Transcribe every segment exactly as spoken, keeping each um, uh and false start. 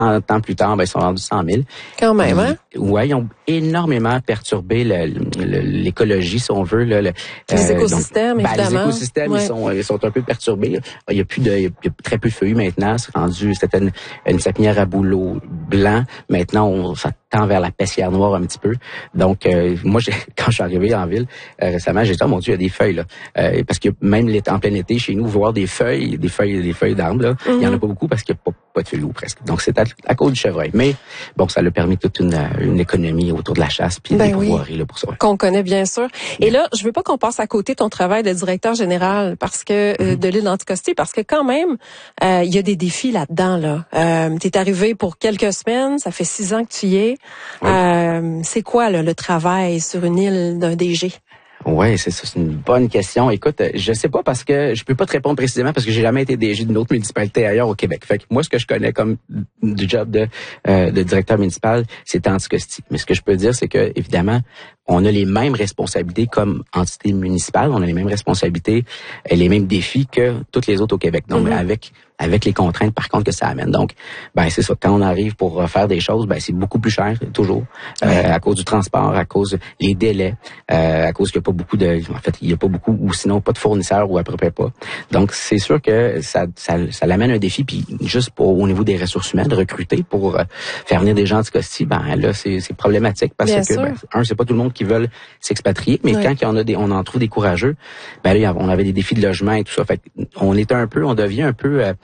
trente ans plus tard, ben, ils sont rendus cent mille. Quand même, hein? Oui, ils ont énormément perturbé le, le, l'écologie, si on veut. Là, le, les euh, écosystèmes, donc, évidemment. Ben, les écosystèmes, ouais. ils, sont, ils sont un peu perturbés. Il y a plus de, il y a très peu de feuillus maintenant. C'est rendu, c'était une, une sapinière à bouleau blanc. Maintenant, on, ça tend vers la pessière noire un petit peu. Donc, euh, moi, j'ai, quand je suis arrivé en ville euh, récemment, j'ai dit, oh mon Dieu, il y a des feuilles, là. Euh, parce que même en plein été, chez nous, voir des feuilles, des feuilles, des feuilles d'arbres, là, mm-hmm. il y en a pas beaucoup parce qu'il n'y a pas, pas de feuilles ou presque. Donc, c'est à, à cause du chevreuil. Mais, bon, ça a permis toute une, une économie autour de la chasse puis ben des pourvoiries, oui. là, pour ça. Qu'on connaît bien sûr. Et là, je veux pas qu'on passe à côté de ton travail de directeur général parce que, mm-hmm. euh, de l'île d'Anticosti, parce que quand même, euh, il y a des défis là-dedans, là. Euh, t'es arrivé pour quelques semaines, ça fait six ans que tu y es. Oui. Euh, c'est quoi, là, le travail sur une île d'un D G? Oui, c'est ça, c'est une bonne question. Écoute, je sais pas parce que je peux pas te répondre précisément parce que j'ai jamais été D G d'une autre municipalité ailleurs au Québec. Fait que moi, ce que je connais comme du job de, euh, de directeur municipal, c'est Anticosti. Mais ce que je peux dire, c'est que évidemment, on a les mêmes responsabilités comme entité municipale, on a les mêmes responsabilités et les mêmes défis que toutes les autres au Québec. Donc, mm-hmm. avec avec les contraintes, par contre, que ça amène. Donc, ben c'est ça. Quand on arrive pour faire des choses, ben c'est beaucoup plus cher toujours euh, ouais. à cause du transport, à cause des délais, euh, à cause qu'il n'y a pas beaucoup de, en fait, il n'y a pas beaucoup ou sinon pas de fournisseurs ou à peu près pas. Donc, c'est sûr que ça ça, ça l'amène un défi. Puis juste pour au niveau des ressources humaines, de recruter pour euh, faire venir des gens d'Anticosti, ben là c'est c'est problématique parce Bien que ben, un c'est pas tout le monde qui veulent s'expatrier, mais ouais. quand il y en a des, on en trouve des courageux, ben là on avait des défis de logement et tout ça. Fait on est un peu, on devient un peu euh,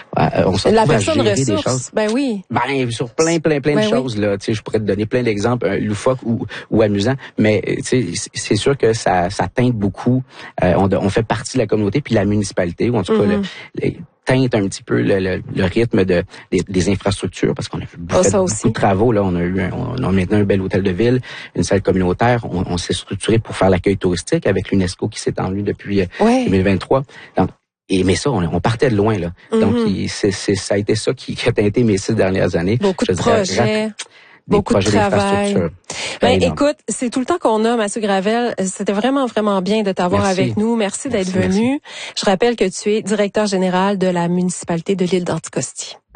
on se la retrouve à personne gérer ressource, des choses. Ben oui. Ben sur plein, plein, plein ben de oui. choses là. Tu sais, je pourrais te donner plein d'exemples euh, loufoques ou, ou amusants, mais tu sais, c'est sûr que ça, ça teinte beaucoup. Euh, on, on fait partie de la communauté puis la municipalité ou en tout mm-hmm. cas le, les, teinte un petit peu le, le, le rythme de des, des infrastructures parce qu'on a fait oh, fait beaucoup de travaux là. On a eu, un, on a maintenant un bel hôtel de ville, une salle communautaire. On, on s'est structuré pour faire l'accueil touristique avec l'UNESCO qui s'est étendu depuis ouais. deux mille vingt-trois. Donc Et mais ça, on, on partait de loin là. Mm-hmm. Donc c'est, c'est, ça a été ça qui, qui a teinté mes six dernières années. Beaucoup je de dirais, projets. Rap, Beaucoup de travail. Ben, écoute, c'est tout le temps qu'on a, Mathieu Gravel. C'était vraiment, vraiment bien de t'avoir Merci. avec nous. Merci, Merci d'être venu. Merci. Je rappelle que tu es directeur général de la municipalité de l'île d'Anticosti.